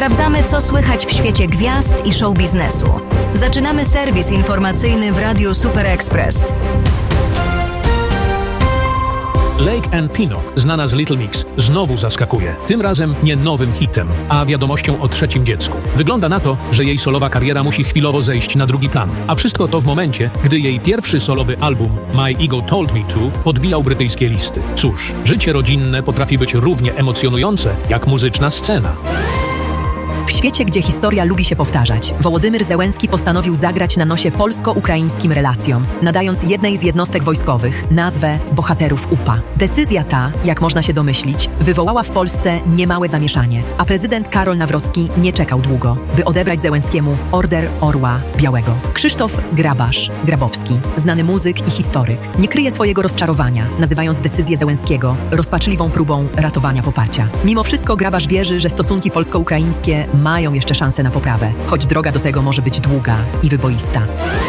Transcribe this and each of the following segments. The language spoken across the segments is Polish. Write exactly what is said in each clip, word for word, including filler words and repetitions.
Sprawdzamy, co słychać w świecie gwiazd i show biznesu. Zaczynamy serwis informacyjny w Radiu Super Express. Lake and Pinnock, znana z Little Mix, znowu zaskakuje. Tym razem nie nowym hitem, a wiadomością o trzecim dziecku. Wygląda na to, że jej solowa kariera musi chwilowo zejść na drugi plan. A wszystko to w momencie, gdy jej pierwszy solowy album My Ego Told Me To podbijał brytyjskie listy. Cóż, życie rodzinne potrafi być równie emocjonujące jak muzyczna scena. W świecie, gdzie historia lubi się powtarzać, Wołodymyr Zełenski postanowił zagrać na nosie polsko-ukraińskim relacjom, nadając jednej z jednostek wojskowych nazwę Bohaterów U P A. Decyzja ta, jak można się domyślić, wywołała w Polsce niemałe zamieszanie, a prezydent Karol Nawrocki nie czekał długo, by odebrać Zełenskiemu Order Orła Białego. Krzysztof Grabasz, Grabowski, znany muzyk i historyk, nie kryje swojego rozczarowania, nazywając decyzję Zełenskiego rozpaczliwą próbą ratowania poparcia. Mimo wszystko Grabasz wierzy, że stosunki polsko-ukraińskie mają jeszcze szansę na poprawę, choć droga do tego może być długa i wyboista.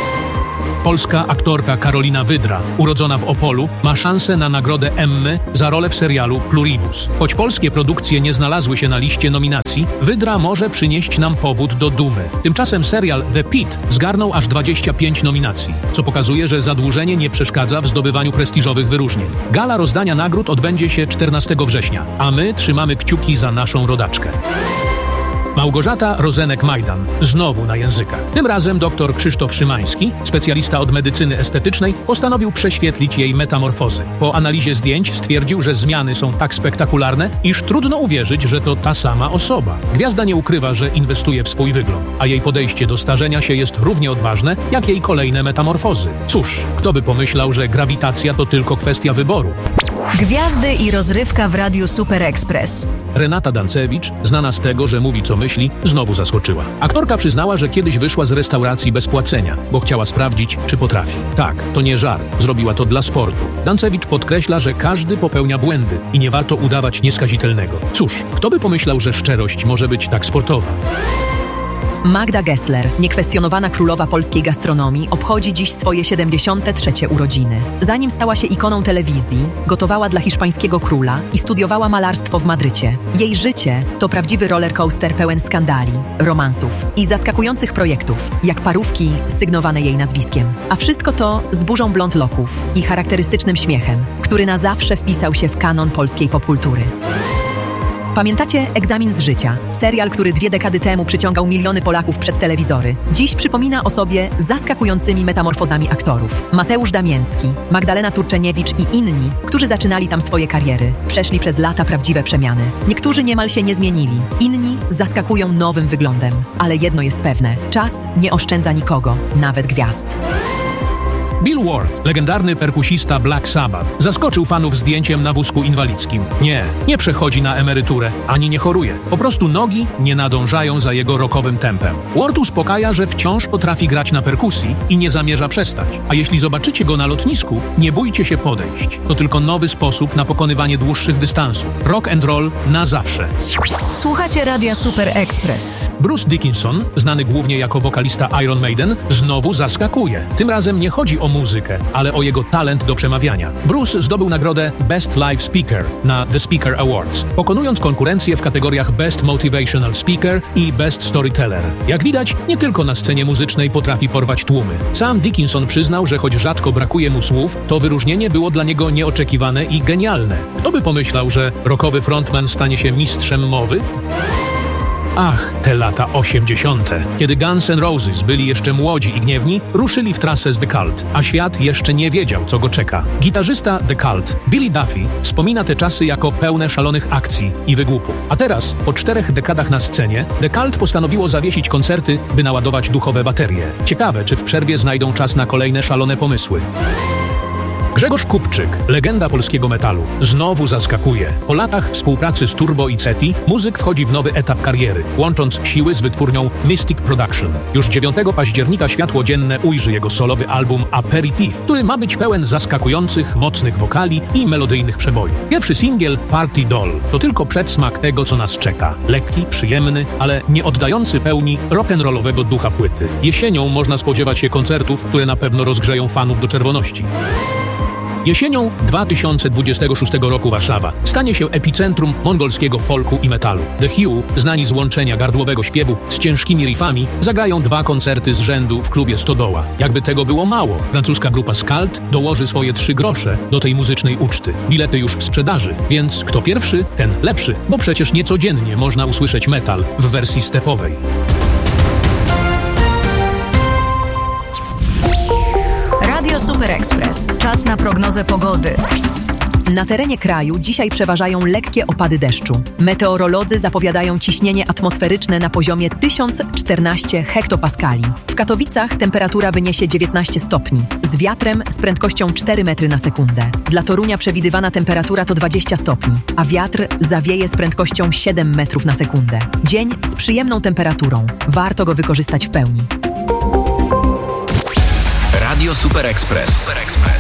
Polska aktorka Karolina Wydra, urodzona w Opolu, ma szansę na nagrodę Emmy za rolę w serialu Pluribus. Choć polskie produkcje nie znalazły się na liście nominacji, Wydra może przynieść nam powód do dumy. Tymczasem serial The Pitt zgarnął aż dwadzieścia pięć nominacji, co pokazuje, że zadłużenie nie przeszkadza w zdobywaniu prestiżowych wyróżnień. Gala rozdania nagród odbędzie się czternastego września, a my trzymamy kciuki za naszą rodaczkę. Małgorzata Rozenek-Majdan, znowu na językach. Tym razem dr Krzysztof Szymański, specjalista od medycyny estetycznej, postanowił prześwietlić jej metamorfozy. Po analizie zdjęć stwierdził, że zmiany są tak spektakularne, iż trudno uwierzyć, że to ta sama osoba. Gwiazda nie ukrywa, że inwestuje w swój wygląd, a jej podejście do starzenia się jest równie odważne, jak jej kolejne metamorfozy. Cóż, kto by pomyślał, że grawitacja to tylko kwestia wyboru. Gwiazdy i rozrywka w Radiu Super Express. Renata Dancewicz, znana z tego, że mówi co myśli, znowu zaskoczyła. Aktorka przyznała, że kiedyś wyszła z restauracji bez płacenia, bo chciała sprawdzić, czy potrafi. Tak, to nie żart, zrobiła to dla sportu. Dancewicz podkreśla, że każdy popełnia błędy i nie warto udawać nieskazitelnego. Cóż, kto by pomyślał, że szczerość może być tak sportowa? Magda Gessler, niekwestionowana królowa polskiej gastronomii, obchodzi dziś swoje siedemdziesiąte trzecie urodziny. Zanim stała się ikoną telewizji, gotowała dla hiszpańskiego króla i studiowała malarstwo w Madrycie. Jej życie to prawdziwy rollercoaster pełen skandali, romansów i zaskakujących projektów, jak parówki sygnowane jej nazwiskiem. A wszystko to z burzą blond loków i charakterystycznym śmiechem, który na zawsze wpisał się w kanon polskiej popkultury. Pamiętacie Egzamin z życia? Serial, który dwie dekady temu przyciągał miliony Polaków przed telewizory. Dziś przypomina o sobie zaskakującymi metamorfozami aktorów. Mateusz Damięcki, Magdalena Turczeniewicz i inni, którzy zaczynali tam swoje kariery, przeszli przez lata prawdziwe przemiany. Niektórzy niemal się nie zmienili, inni zaskakują nowym wyglądem. Ale jedno jest pewne, czas nie oszczędza nikogo, nawet gwiazd. Bill Ward, legendarny perkusista Black Sabbath, zaskoczył fanów zdjęciem na wózku inwalidzkim. Nie, nie przechodzi na emeryturę, ani nie choruje. Po prostu nogi nie nadążają za jego rockowym tempem. Ward uspokaja, że wciąż potrafi grać na perkusji i nie zamierza przestać. A jeśli zobaczycie go na lotnisku, nie bójcie się podejść. To tylko nowy sposób na pokonywanie dłuższych dystansów. Rock and roll na zawsze. Słuchacie Radia Super Express. Bruce Dickinson, znany głównie jako wokalista Iron Maiden, znowu zaskakuje. Tym razem nie chodzi o muzykę, ale o jego talent do przemawiania. Bruce zdobył nagrodę Best Live Speaker na The Speaker Awards, pokonując konkurencję w kategoriach Best Motivational Speaker i Best Storyteller. Jak widać, nie tylko na scenie muzycznej potrafi porwać tłumy. Sam Dickinson przyznał, że choć rzadko brakuje mu słów, to wyróżnienie było dla niego nieoczekiwane i genialne. Kto by pomyślał, że rockowy frontman stanie się mistrzem mowy? Ach, te lata osiemdziesiąte. Kiedy Guns N' Roses byli jeszcze młodzi i gniewni, ruszyli w trasę z The Cult, a świat jeszcze nie wiedział, co go czeka. Gitarzysta The Cult, Billy Duffy, wspomina te czasy jako pełne szalonych akcji i wygłupów. A teraz, po czterech dekadach na scenie, The Cult postanowiło zawiesić koncerty, by naładować duchowe baterie. Ciekawe, czy w przerwie znajdą czas na kolejne szalone pomysły. Grzegorz Kupczyk, legenda polskiego metalu, znowu zaskakuje. Po latach współpracy z Turbo i Ceti, muzyk wchodzi w nowy etap kariery, łącząc siły z wytwórnią Mystic Production. Już dziewiątego października światło dzienne ujrzy jego solowy album Aperitif, który ma być pełen zaskakujących, mocnych wokali i melodyjnych przebojów. Pierwszy singiel Party Doll to tylko przedsmak tego, co nas czeka. Lekki, przyjemny, ale nie oddający pełni rock'n'rollowego ducha płyty. Jesienią można spodziewać się koncertów, które na pewno rozgrzeją fanów do czerwoności. Jesienią dwa tysiące dwudziestego szóstego roku Warszawa stanie się epicentrum mongolskiego folku i metalu. The Hue, znani z łączenia gardłowego śpiewu z ciężkimi riffami, zagrają dwa koncerty z rzędu w klubie Stodoła. Jakby tego było mało, francuska grupa Skald dołoży swoje trzy grosze do tej muzycznej uczty. Bilety już w sprzedaży, więc kto pierwszy, ten lepszy, bo przecież niecodziennie można usłyszeć metal w wersji stepowej. Radio Super Express. Czas na prognozę pogody. Na terenie kraju dzisiaj przeważają lekkie opady deszczu. Meteorolodzy zapowiadają ciśnienie atmosferyczne na poziomie tysiąc czternaście hektopaskali. W Katowicach temperatura wyniesie dziewiętnaście stopni, z wiatrem z prędkością cztery metry na sekundę. Dla Torunia przewidywana temperatura to dwadzieścia stopni, a wiatr zawieje z prędkością siedem metrów na sekundę. Dzień z przyjemną temperaturą. Warto go wykorzystać w pełni. Radio Super Express.